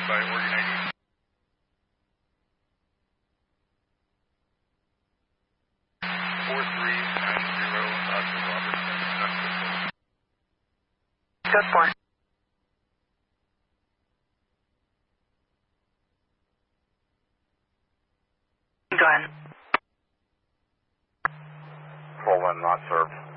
by Oregon ID. Code 4. Go ahead. 12-1 not served.